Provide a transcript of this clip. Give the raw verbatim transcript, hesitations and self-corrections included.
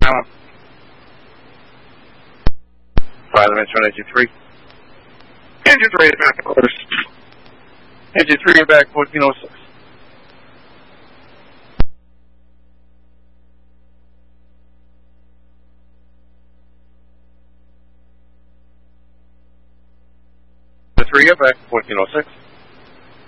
Um, Pilot Instrument Engine three. Engine three is back, orders. Engine three is back, fourteen oh six. The three are back, fourteen oh six.